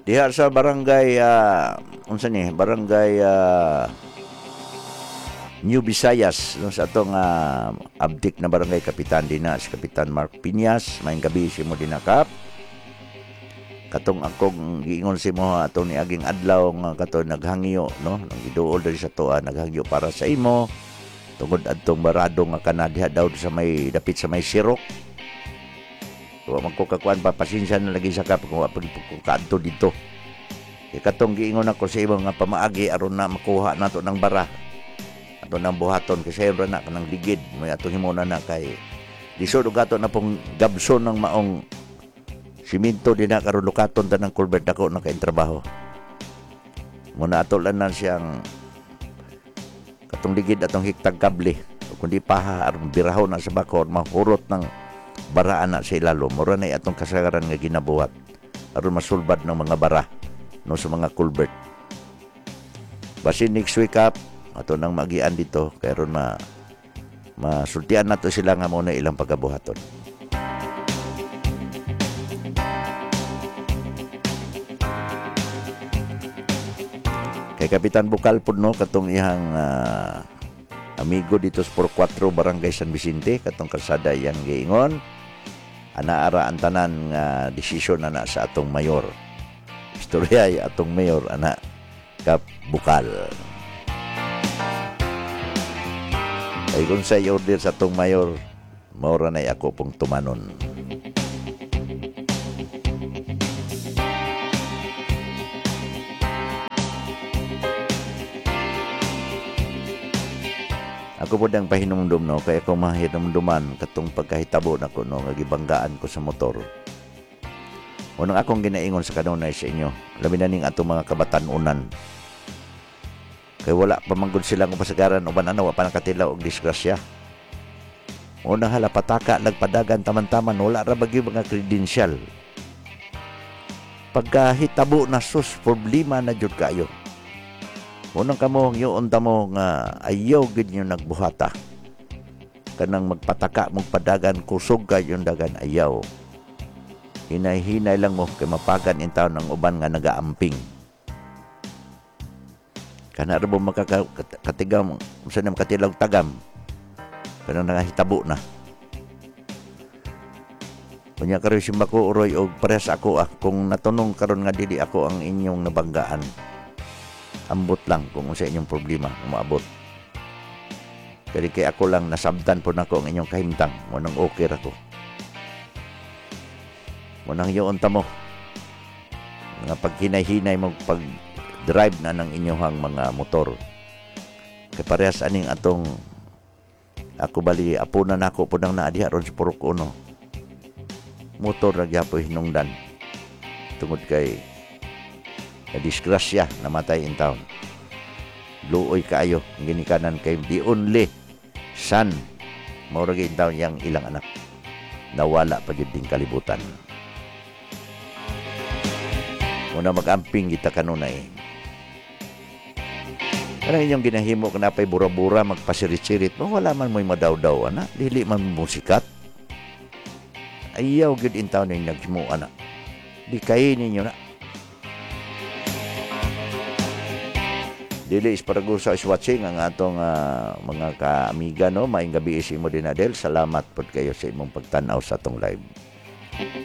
Diha sa barangay unsa ni? Barangay New Visayas no, sa atong abdik na barangay kapitan dina si Kapitan Mark Piñas. Maayong gabi si mo dina kap. Katong akong giingon si mo atong niaging adlaw nga kato naghangyo no, nang giduol diri sa tuwa naghangyo para sa imo tungod adtong barado nga kana diha daw sa may dapit sa may sirok. Wa man ko kakuan pa pasensya na lagi sa kap kung wa pud ko kadto dito. Katong giingon ako sa imo nga pamaagi aron na makuha nato ng bara. Ato nang buhaton kasi sayro na kanang ligid may atong himuna na kay lisod og ato na pong gabson ng maong siminto din na karon lukaton tanang culvert ako na kain trabaho. Muna ato lang na siyang katong ligid atong hiktag kable kundi paha aron birahon na sa bakor mahurot ng baraan na sa ilalo. Mura na atong kasagaran nga ginabuhat aron masulbad ng mga bara no sa mga culvert. Basin next week up ato nang magian dito kay ron masultian nato sila nga muna ilang pagabuhaton. Kay Kapitan Bukal pud no katong ihang amigo dito sa 4 Barangay San Vicente katong kalsada yang giingon anaara ang tanan nga desisyon na sa atong mayor. Istorya ay atong mayor ana Kap Bukal. Ay kung sa order sa atong mayor, maura na ako pong tumanon. Ako po dang pahinumdum no, kaya kung mahinumduman katong pagkahitabo na ko no, nagibanggaan ko sa motor. Unang akong ginaingon sa kanunay sa inyo, labi na ning atong mga kabatanunan. Kay wala pa manggod silang pasagaran o bananawa pa nakatilaw og disgrasya. Unang halapataka nagpadagan taman-taman wala ra bagyo mga credential. Pagkahitabo na sus problema na jud kayo. Unang kamo yung mo nga ayaw gid nyo nagbuhata. Kanang magpataka magpadagan kusog kayo yung dagan ayaw. Hinay-hinay lang mo kay mapagan in taon ng uban nga nagaamping. Kana rin mo makakatigam, kung na makatilaw tagam, kanang nangahitabo na. Kunya karoy simba ko, uroy, o parehas ako kung natunong karon nga dili ako ang inyong nabanggaan. Ambot lang kung sa inyong problema, umaabot. Kaya ako lang nasabtan po na ko ang inyong kahimtang, munang okay ako. Munang yun mo, nga paghinay-hinay mo, drive na ng inyong mga motor. Kay parehas aning atong ako bali apo na nako pud nang naadiha ron sa Purok Uno. Motor ra gyapon hinungdan. Tungod kay disgrasya namatay in town. Luoy kaayo ginikanan kay the only son mao ra in town yang ilang anak. Nawala pa gyud ding kalibutan. Una mag-amping kita kanunay. Karang inyong ginahimo ka na pa'y bura-bura, magpasirit-sirit, wala man mo'y madaw-daw, ana. Dili man musikat. Ayaw gud in town yung naghimo, ana. Di kayo ninyo na. Dili isparagusa is watching ang atong mga ka-amiga, no? Maayong gabi isi mo din, Adel. Salamat po kayo sa imong pagtanaw sa atong live.